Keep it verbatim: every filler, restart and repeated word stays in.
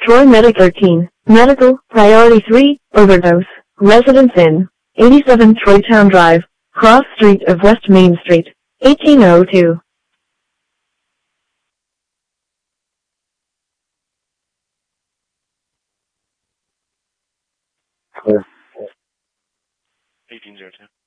Troy Medic thirteen, Medical, Priority three, Overdose, Residence Inn, eighty-seven Troy Town Drive, Cross Street of West Main Street, eighteen oh two. eighteen oh two.